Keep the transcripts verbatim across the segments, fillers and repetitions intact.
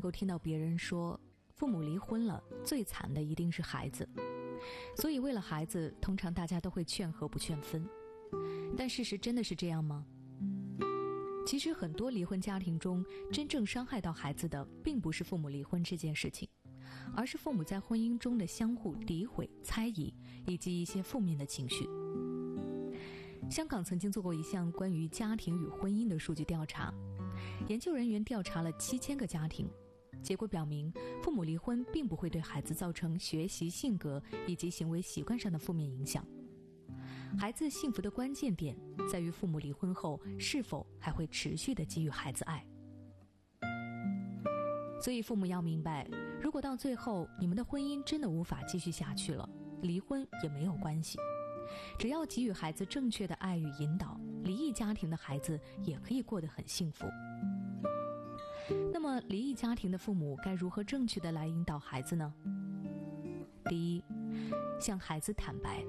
够听到别人说，父母离婚了，最惨的一定是孩子。所以为了孩子，通常大家都会劝和不劝分。但事实真的是这样吗？其实很多离婚家庭中，真正伤害到孩子的，并不是父母离婚这件事情，而是父母在婚姻中的相互诋毁、猜疑，以及一些负面的情绪。香港曾经做过一项关于家庭与婚姻的数据调查，研究人员调查了七千个家庭，结果表明，父母离婚并不会对孩子造成学习、性格以及行为习惯上的负面影响。孩子幸福的关键点在于父母离婚后是否还会持续地给予孩子爱。所以父母要明白，如果到最后你们的婚姻真的无法继续下去了，离婚也没有关系，只要给予孩子正确的爱与引导，离异家庭的孩子也可以过得很幸福。那么离异家庭的父母该如何正确地来引导孩子呢？第一，向孩子坦白。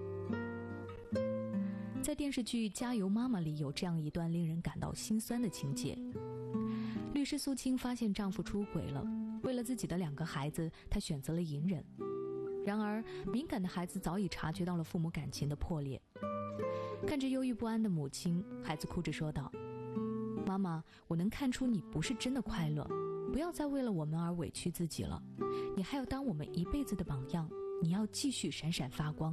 在电视剧《加油妈妈》里有这样一段令人感到心酸的情节。律师苏青发现丈夫出轨了，为了自己的两个孩子，她选择了隐忍。然而敏感的孩子早已察觉到了父母感情的破裂。看着忧郁不安的母亲，孩子哭着说道，妈妈，我能看出你不是真的快乐，不要再为了我们而委屈自己了，你还要当我们一辈子的榜样，你要继续闪闪发光。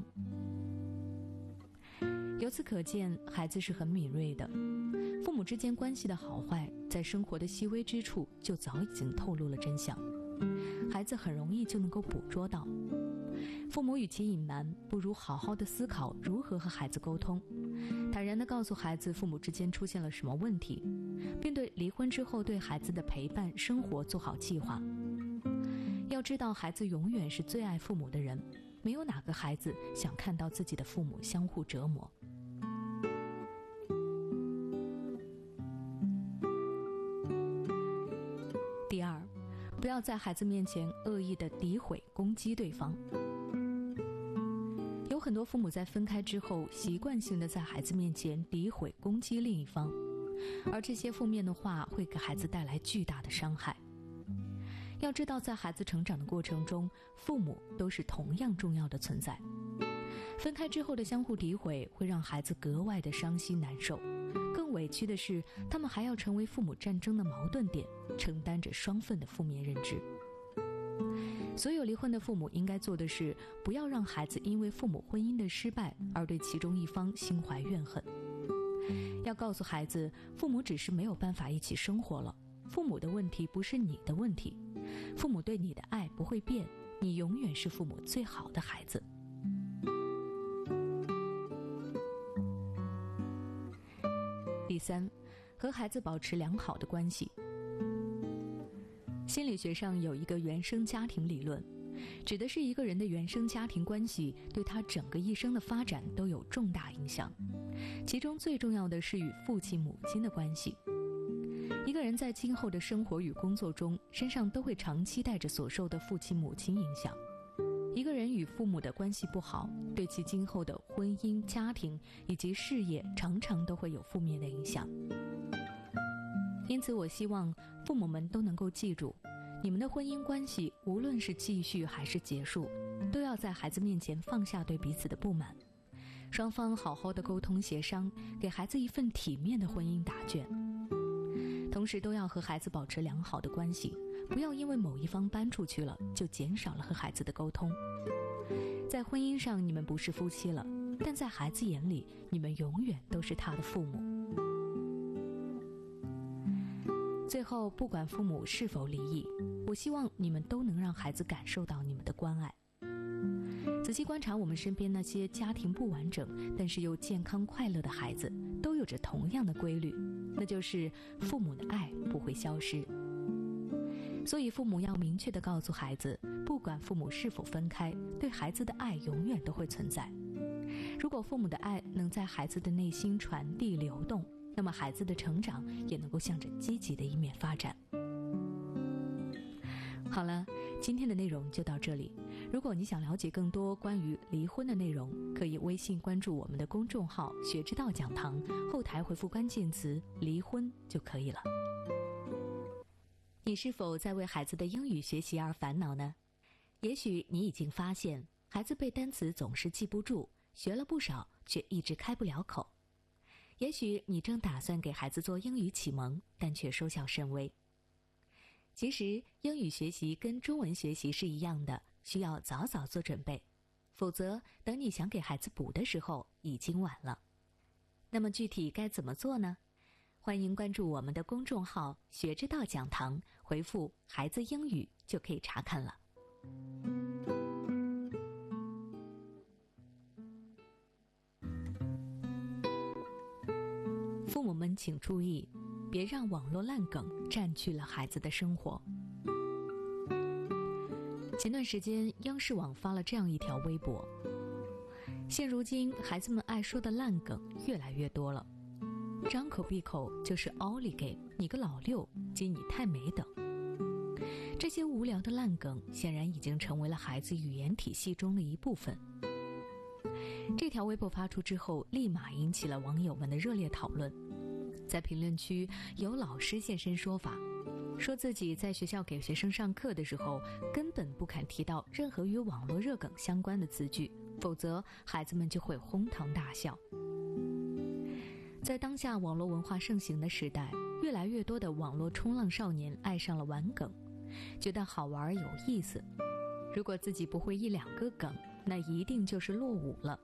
由此可见，孩子是很敏锐的，父母之间关系的好坏，在生活的细微之处就早已经透露了真相，孩子很容易就能够捕捉到。父母与其隐瞒，不如好好的思考如何和孩子沟通，坦然地告诉孩子父母之间出现了什么问题，并对离婚之后对孩子的陪伴生活做好计划。要知道，孩子永远是最爱父母的人，没有哪个孩子想看到自己的父母相互折磨。第二，不要在孩子面前恶意地诋毁、攻击对方。有很多父母在分开之后，习惯性地在孩子面前诋毁、攻击另一方，而这些负面的话会给孩子带来巨大的伤害。要知道，在孩子成长的过程中，父母都是同样重要的存在。分开之后的相互诋毁会让孩子格外的伤心难受，更委屈的是，他们还要成为父母战争的矛盾点，承担着双份的负面认知。所有离婚的父母应该做的是，不要让孩子因为父母婚姻的失败而对其中一方心怀怨恨。要告诉孩子，父母只是没有办法一起生活了，父母的问题不是你的问题，父母对你的爱不会变，你永远是父母最好的孩子。第三，和孩子保持良好的关系。心理学上有一个原生家庭理论，指的是一个人的原生家庭关系对他整个一生的发展都有重大影响，其中最重要的是与父亲母亲的关系。一个人在今后的生活与工作中，身上都会长期带着所受的父亲母亲影响。一个人与父母的关系不好，对其今后的婚姻、家庭以及事业常常都会有负面的影响。因此我希望父母们都能够记住，你们的婚姻关系无论是继续还是结束，都要在孩子面前放下对彼此的不满，双方好好的沟通协商，给孩子一份体面的婚姻答卷。同时都要和孩子保持良好的关系，不要因为某一方搬出去了，就减少了和孩子的沟通。在婚姻上你们不是夫妻了，但在孩子眼里，你们永远都是他的父母。最后，不管父母是否离异，我希望你们都能让孩子感受到你们的关爱。仔细观察我们身边那些家庭不完整但是又健康快乐的孩子，都有着同样的规律，那就是父母的爱不会消失。所以父母要明确地告诉孩子，不管父母是否分开，对孩子的爱永远都会存在。如果父母的爱能在孩子的内心传递流动，那么孩子的成长也能够向着积极的一面发展。好了，今天的内容就到这里。如果你想了解更多关于离婚的内容，可以微信关注我们的公众号学之道讲堂，后台回复关键词离婚就可以了。 你是否在为孩子的英语学习而烦恼呢？也许你已经发现，孩子背单词总是记不住，学了不少，却一直开不了口。也许你正打算给孩子做英语启蒙，但却收效甚微。其实，英语学习跟中文学习是一样的，需要早早做准备，否则等你想给孩子补的时候，已经晚了。那么具体该怎么做呢？欢迎关注我们的公众号“学之道讲堂”，回复“孩子英语”就可以查看了。父母们请注意，别让网络烂梗占据了孩子的生活。前段时间，央视网发了这样一条微博：现如今，孩子们爱说的烂梗越来越多了。张口闭口就是奥利给，你个老六，及你太美等。这些无聊的烂梗显然已经成为了孩子语言体系中的一部分。这条微博发出之后，立马引起了网友们的热烈讨论。在评论区，有老师现身说法，说自己在学校给学生上课的时候，根本不敢提到任何与网络热梗相关的词句，否则孩子们就会哄堂大笑。在当下网络文化盛行的时代，越来越多的网络冲浪少年爱上了玩梗，觉得好玩有意思。如果自己不会一两个梗，那一定就是落伍了。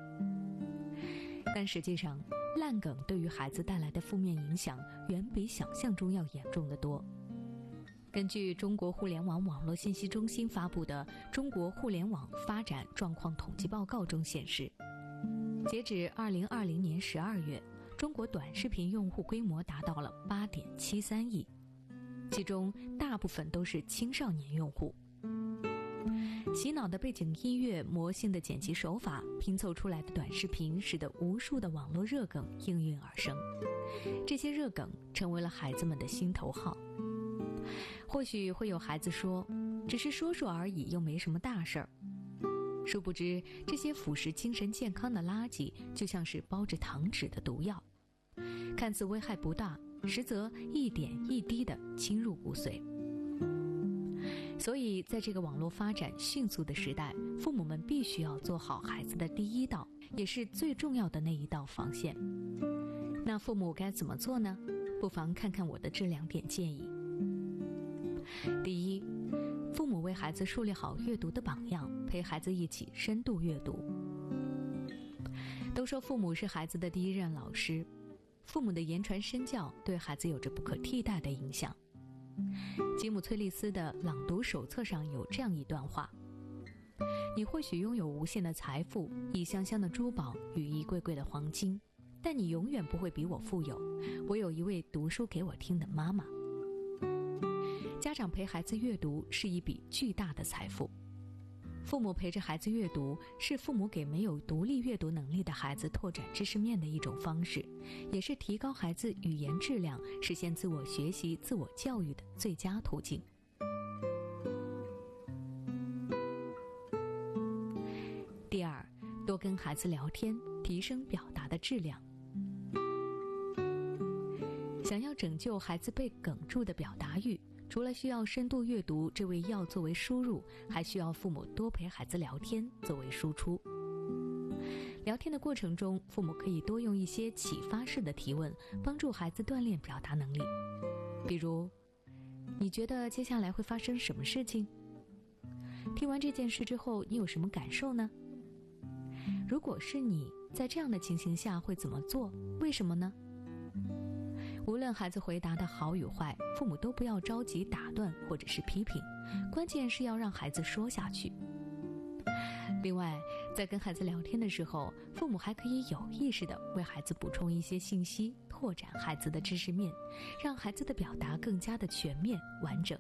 但实际上，烂梗对于孩子带来的负面影响远比想象中要严重得多。根据中国互联网网络信息中心发布的《中国互联网发展状况统计报告》中显示，截止二零二零年十二月，中国短视频用户规模达到了 八点七三亿，其中大部分都是青少年用户。洗脑的背景音乐、魔性的剪辑手法拼凑出来的短视频，使得无数的网络热梗应运而生。这些热梗成为了孩子们的心头好。或许会有孩子说，只是说说而已，又没什么大事儿。殊不知，这些腐蚀精神健康的垃圾，就像是包着糖纸的毒药，看似危害不大，实则一点一滴地侵入骨髓。所以，在这个网络发展迅速的时代，父母们必须要做好孩子的第一道，也是最重要的那一道防线。那父母该怎么做呢？不妨看看我的这两点建议。第一，父母为孩子树立好阅读的榜样，陪孩子一起深度阅读。都说父母是孩子的第一任老师，父母的言传身教对孩子有着不可替代的影响。吉姆·崔利斯的朗读手册上有这样一段话：你或许拥有无限的财富，一箱箱的珠宝与一柜柜的黄金，但你永远不会比我富有。我有一位读书给我听的妈妈。家长陪孩子阅读是一笔巨大的财富。父母陪着孩子阅读，是父母给没有独立阅读能力的孩子拓展知识面的一种方式，也是提高孩子语言质量、实现自我学习、自我教育的最佳途径。第二，多跟孩子聊天，提升表达的质量。想要拯救孩子被哽住的表达欲，除了需要深度阅读这味药作为输入，还需要父母多陪孩子聊天作为输出。聊天的过程中，父母可以多用一些启发式的提问，帮助孩子锻炼表达能力。比如，你觉得接下来会发生什么事情？听完这件事之后，你有什么感受呢？如果是你，在这样的情形下会怎么做？为什么呢？无论孩子回答的好与坏，父母都不要着急打断或者是批评，关键是要让孩子说下去。另外，在跟孩子聊天的时候，父母还可以有意识地为孩子补充一些信息，拓展孩子的知识面，让孩子的表达更加的全面完整。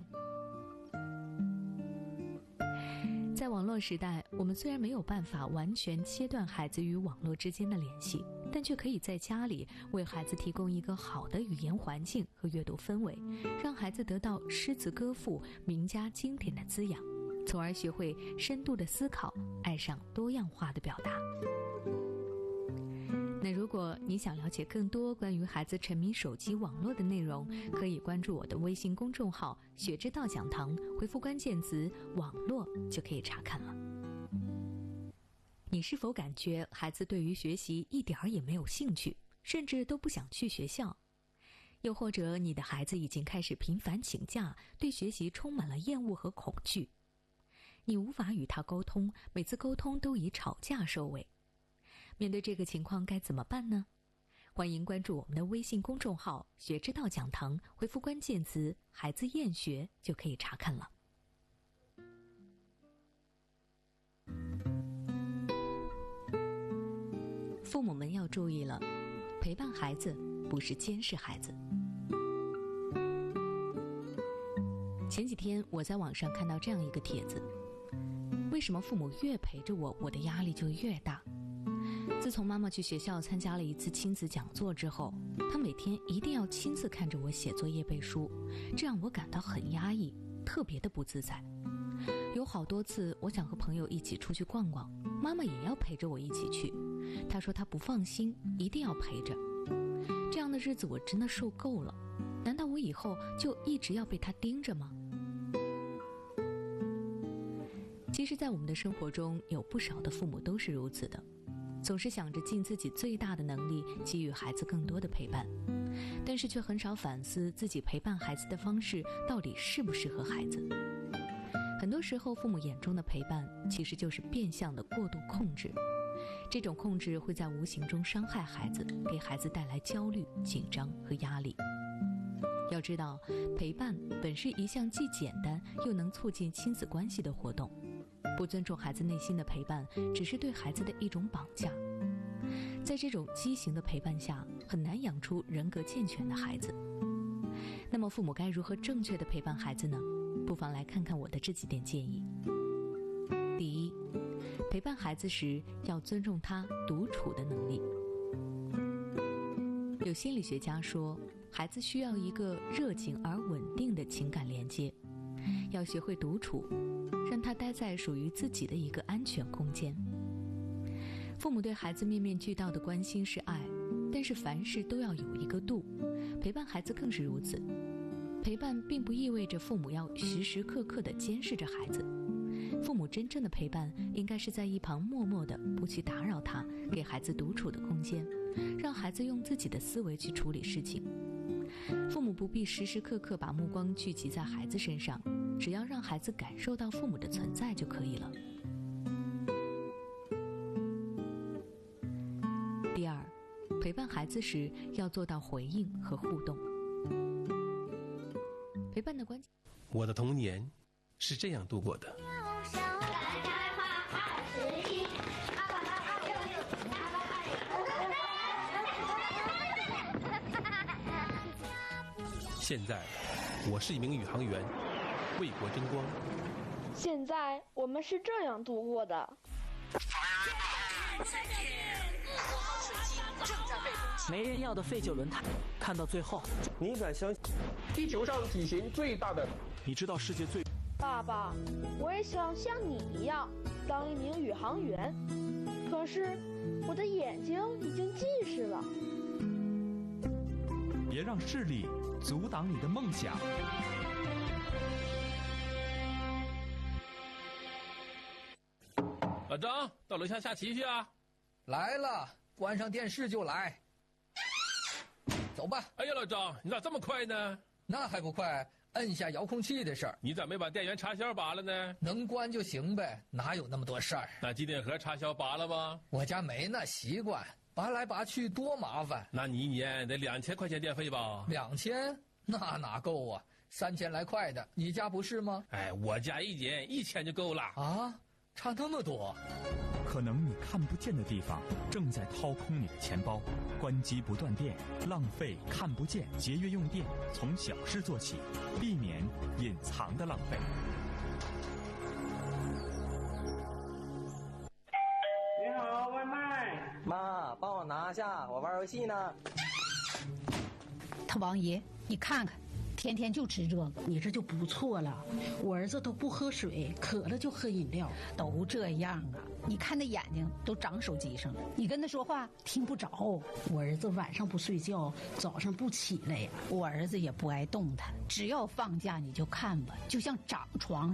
在网络时代，我们虽然没有办法完全切断孩子与网络之间的联系，但却可以在家里为孩子提供一个好的语言环境和阅读氛围，让孩子得到诗词歌赋、名家经典的滋养，从而学会深度的思考，爱上多样化的表达。 那如果你想了解更多关于孩子沉迷手机网络的内容，可以关注我的微信公众号雪之道讲堂，回复关键词网络就可以查看了。你是否感觉孩子对于学习一点儿也没有兴趣，甚至都不想去学校？又或者你的孩子已经开始频繁请假，对学习充满了厌恶和恐惧？你无法与他沟通，每次沟通都以吵架收尾。面对这个情况该怎么办呢？欢迎关注我们的微信公众号学之道讲堂，回复关键词孩子厌学就可以查看了。父母们要注意了，陪伴孩子不是监视孩子。前几天我在网上看到这样一个帖子，为什么父母越陪着我，我的压力就越大？自从妈妈去学校参加了一次亲子讲座之后，她每天一定要亲自看着我写作业背书，这让我感到很压抑，特别的不自在。有好多次我想和朋友一起出去逛逛，妈妈也要陪着我一起去，她说她不放心，一定要陪着。这样的日子我真的受够了，难道我以后就一直要被她盯着吗？其实在我们的生活中，有不少的父母都是如此的，总是想着尽自己最大的能力给予孩子更多的陪伴，但是却很少反思自己陪伴孩子的方式到底适不适合孩子。很多时候父母眼中的陪伴其实就是变相的过度控制，这种控制会在无形中伤害孩子，给孩子带来焦虑、紧张和压力。要知道，陪伴本是一项既简单又能促进亲子关系的活动，不尊重孩子内心的陪伴只是对孩子的一种绑架。在这种畸形的陪伴下，很难养出人格健全的孩子。那么父母该如何正确的陪伴孩子呢？不妨来看看我的这几点建议。第一，陪伴孩子时要尊重他独处的能力。有心理学家说，孩子需要一个热情而稳定的情感连接，要学会独处，让他待在属于自己的一个安全空间。父母对孩子面面俱到的关心是爱，但是凡事都要有一个度，陪伴孩子更是如此。陪伴并不意味着父母要时时刻刻地监视着孩子，父母真正的陪伴应该是在一旁默默地不去打扰他，给孩子独处的空间，让孩子用自己的思维去处理事情。父母不必时时刻刻把目光聚集在孩子身上，只要让孩子感受到父母的存在就可以了。第二，陪伴孩子时要做到回应和互动。陪伴的关键， 我的童年是这样度过的。现在，我是一名宇航员，为国争光。 现在我们是这样度过的。 没人要的废旧轮胎，看到最后， 你敢相信地球上体型最大的？ 你知道世界最…… 爸爸，我也想像你一样当一名宇航员，可是我的眼睛已经近视了。 别让视力阻挡你的梦想。 老张，到楼下下棋去啊！ 来了，关上电视就来。走吧。 哎呀，老张，你咋这么快呢？ 那还不快，摁下遥控器的事儿。 你咋没把电源插销拔了呢？ 能关就行呗，哪有那么多事儿？ 那机顶盒插销拔了吗？ 我家没那习惯，拔来拔去多麻烦。 那你一年得两千块钱电费吧？ 两千？那哪够啊？三千来块的，你家不是吗？ 哎，我家一年一千就够了。 啊？差那么多？ 可能你看不见的地方正在掏空你的钱包。关机不断电，浪费看不见，节约用电，从小事做起，避免隐藏的浪费。 你好，外卖。 妈，帮我拿下，我玩游戏呢。 他王爷，你看看， 天天就吃这个。 你这就不错了，我儿子都不喝水，渴了就喝饮料， 都这样啊。你看那眼睛都长手机上了，你跟他说话听不着。 我儿子晚上不睡觉，早上不起来呀。 我儿子也不爱动弹，只要放假你就看吧，就像长床